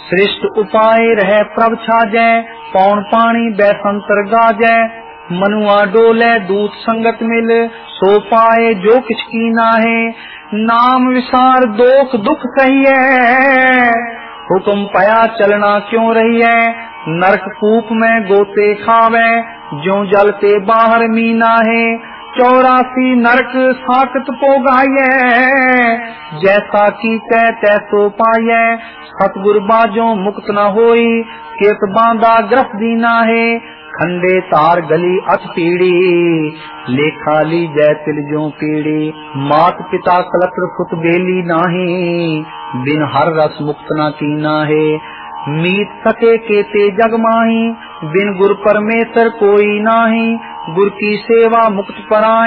श्रेष्ठ उपाय रह प्रभ छाजै, पौन पानी बैसंतर गाजै। मनुआ डोले दूत संगत मिल, सो पाए जो किछ कीना है। नाम विसार दोख दुख सहिए, हुक्म पया चलना क्यों रही है। नरक कूप में गोते खावे, ज्यों जलते बाहर मीना है। 84 नरक साकत पोगाये, जैसा की कह तैसो पाये। सतगुर बाजो मुक्त न होई, केत बांधा ग्रफ दीना है। खंडे तार गली अथ पीड़ी, लेखा ली जय तिल ज्यों पीड़ी। मात पिता कलत्र सुत बेली नाही, बिन हर रस मुक्त न कीना है। मीत सके केते जग माही, बिन गुर परमेश्वर कोई नाही। गुर की सेवा मुक्त पराय,